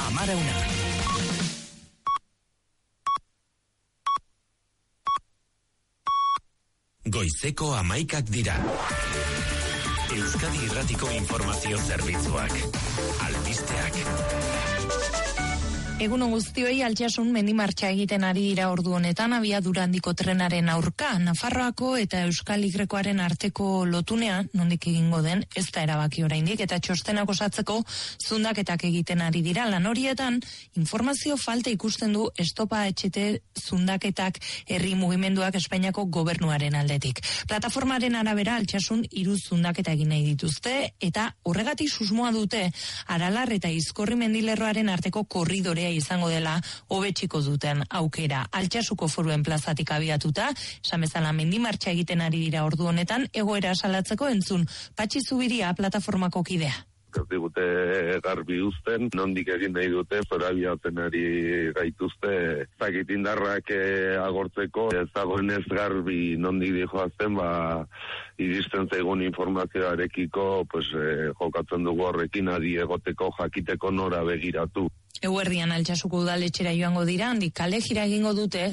Amarauna. Goizeko 11 dira. Euskadi Irratiko Informazio Zerbitzuak. Albisteak. Egun guztioi, Altsasun mendimartxa egiten ari dira ordu honetan abiadura handiko trenaren aurka. Nafarroako eta Euskal Y-koaren arteko lotunea, nondik egingo den, ez da erabaki oraindik, eta txostenak osatzeko zundaketak egiten ari dira. Lan horietan, informazio falta ikusten du Estopa HT zundaketak herri mugimenduak Espainiako gobernuaren aldetik. Plataformaren arabera Altsasun 3 zundaketa egin nahi dituzte, eta horregatik susmoa dute Aralar eta Izkorri mendilerroaren arteko korridorea izango dela hobetsiko duten aukera. Altsasuko Foruen plazatik abiatuta, esan bezala mendimartxa egiten ari dira ordu honetan, egoera salatzeko entzun Patxi Zubiria plataformako kidea. Ez digute garbi uzten, nondik egin nahi dute, zorabiatzen ari gaituzte, zakit indarrak agortzeko, ez dagoenez garbi nondik dijoazten, iristen zaigun informazioarekiko, jokatzen dugu horrekin adi egoteko jakiteko nora begiratu. Eguerdian Altsasuko udaletxera joango dira, handik kale jira egingo dute